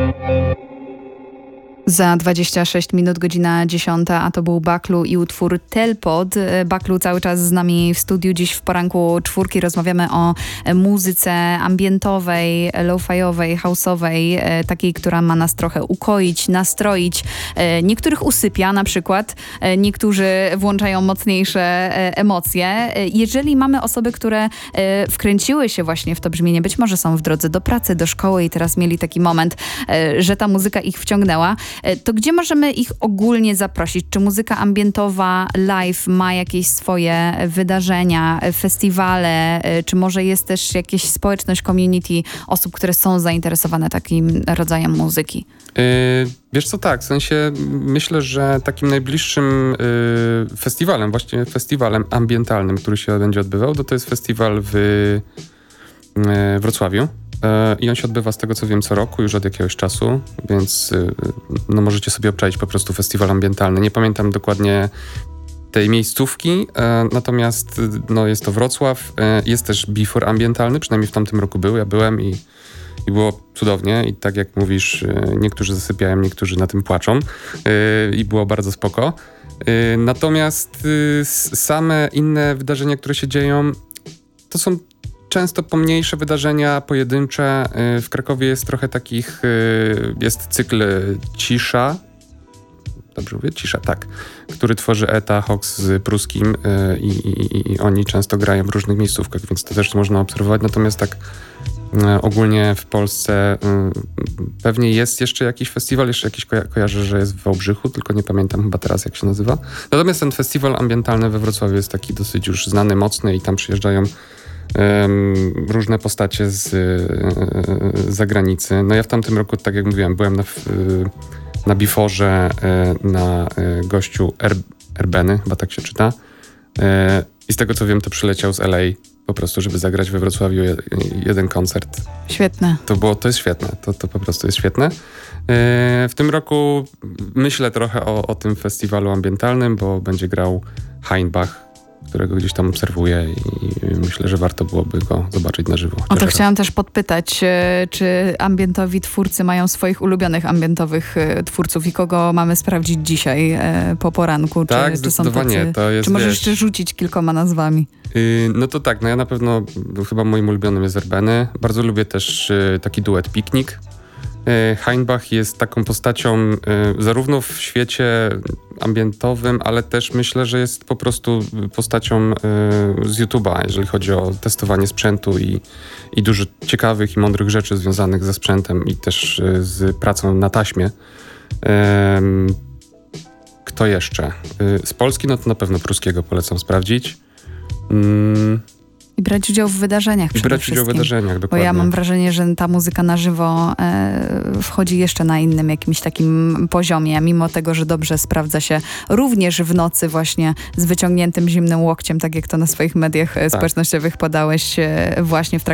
Za 26 minut, godzina 10, a to był Baklu i utwór Telpod. Baklu cały czas z nami w studiu. Dziś w poranku czwórki rozmawiamy o muzyce ambientowej, lo-fiowej, house'owej, takiej, która ma nas trochę ukoić, nastroić. Niektórych usypia na przykład, niektórzy włączają mocniejsze emocje. Jeżeli mamy osoby, które wkręciły się właśnie w to brzmienie, być może są w drodze do pracy, do szkoły i teraz mieli taki moment, że ta muzyka ich wciągnęła, to gdzie możemy ich ogólnie zaprosić? Czy muzyka ambientowa live ma jakieś swoje wydarzenia, festiwale, czy może jest też jakaś społeczność, community osób, które są zainteresowane takim rodzajem muzyki? Wiesz co, tak, w sensie myślę, że takim najbliższym festiwalem, właściwie festiwalem ambientalnym, który się będzie odbywał, to jest festiwal w Wrocławiu. I on się odbywa, z tego co wiem, co roku, już od jakiegoś czasu, więc no, możecie sobie obczaić po prostu festiwal ambientalny. Nie pamiętam dokładnie tej miejscówki, natomiast no, jest to Wrocław. Jest też Bifor ambientalny, przynajmniej w tamtym roku był, ja byłem i było cudownie i tak jak mówisz, niektórzy zasypiają, niektórzy na tym płaczą i było bardzo spoko. Natomiast same inne wydarzenia, które się dzieją, to są często pomniejsze wydarzenia, pojedyncze. W Krakowie jest trochę takich, jest cykl Cisza, dobrze mówię? Cisza, tak, który tworzy Eta Hox z Pruskim i oni często grają w różnych miejscówkach, więc to też można obserwować. Natomiast tak ogólnie w Polsce pewnie jest jeszcze jakiś festiwal, jeszcze jakiś kojarzę, że jest w Wałbrzychu, tylko nie pamiętam chyba teraz, jak się nazywa. Natomiast ten festiwal ambientalny we Wrocławiu jest taki dosyć już znany, mocny i tam przyjeżdżają różne postacie z zagranicy. No ja w tamtym roku, tak jak mówiłem, byłem na Biforze, na gościu Erbeny, chyba tak się czyta. I z tego co wiem, to przyleciał z LA po prostu, żeby zagrać we Wrocławiu jeden koncert. Świetne. To jest świetne. To po prostu jest świetne. W tym roku myślę trochę o tym festiwalu ambientalnym, bo będzie grał Heinbach, którego gdzieś tam obserwuję i myślę, że warto byłoby go zobaczyć na żywo. O to chciałam też podpytać, czy ambientowi twórcy mają swoich ulubionych ambientowych twórców i kogo mamy sprawdzić dzisiaj po poranku? Tak, czy są tacy, to jest, czy możesz jeszcze rzucić kilkoma nazwami? No to tak, no ja na pewno chyba moim ulubionym jest Erbeny. Bardzo lubię też taki duet Piknik. Heinbach jest taką postacią zarówno w świecie ambientowym, ale też myślę, że jest po prostu postacią z YouTube'a, jeżeli chodzi o testowanie sprzętu i dużo ciekawych i mądrych rzeczy związanych ze sprzętem i też z pracą na taśmie. Kto jeszcze? Z Polski no to na pewno Pruskiego polecam sprawdzić. I brać udział w wydarzeniach przede wszystkim. Dokładnie. Bo ja mam wrażenie, że ta muzyka na żywo wchodzi jeszcze na innym jakimś takim poziomie, mimo tego, że dobrze sprawdza się również w nocy właśnie z wyciągniętym zimnym łokciem, tak jak to na swoich mediach społecznościowych podałeś właśnie w trakcie